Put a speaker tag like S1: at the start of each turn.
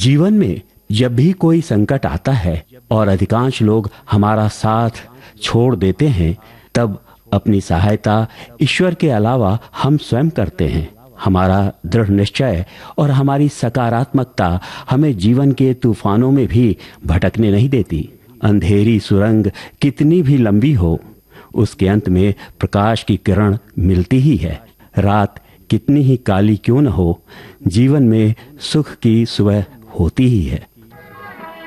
S1: जीवन में जब भी कोई संकट आता है और अधिकांश लोग हमारा साथ छोड़ देते हैं, तब अपनी सहायता ईश्वर के अलावा हम स्वयं करते हैं। हमारा दृढ़ निश्चय और हमारी सकारात्मकता हमें जीवन के तूफानों में भी भटकने नहीं देती। अंधेरी सुरंग कितनी भी लंबी हो, उसके अंत में प्रकाश की किरण मिलती ही है। रात कितनी ही काली क्यों न हो, जीवन में सुख की सुबह होती ही है।